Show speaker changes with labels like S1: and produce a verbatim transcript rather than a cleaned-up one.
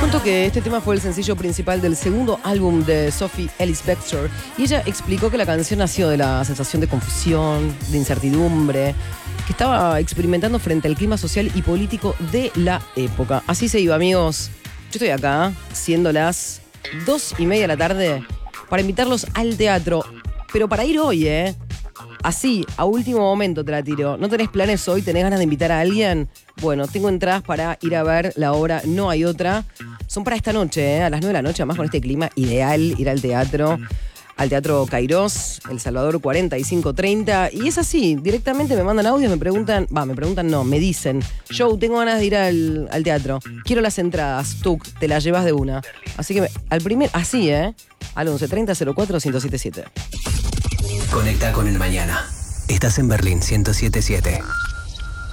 S1: contó que este tema fue el sencillo principal del segundo álbum de Sophie Ellis-Bextor y ella explicó que la canción nació de la sensación de confusión, de incertidumbre, que estaba experimentando frente al clima social y político de la época. Así se iba, amigos. Yo estoy acá, siendo las dos y media de la tarde, para invitarlos al teatro. Pero para ir hoy, ¿eh? Así, a último momento te la tiro. ¿No tenés planes hoy? ¿Tenés ganas de invitar a alguien? Bueno, tengo entradas para ir a ver la obra No hay otra. Son para esta noche, ¿eh? A las nueve de la noche, además con este clima ideal, ir al teatro. Al Teatro Cairós, El Salvador cuarenta y cinco treinta. Y es así, directamente me mandan audios, me preguntan, va, me preguntan no, me dicen, Joe, tengo ganas de ir al, al teatro, quiero las entradas, tú, te las llevas de una. Así que me, al primer, así, ¿eh? Al once treinta cero cuatro ciento setenta y siete.
S2: Conecta con el mañana. Estás en Berlín ciento siete punto siete.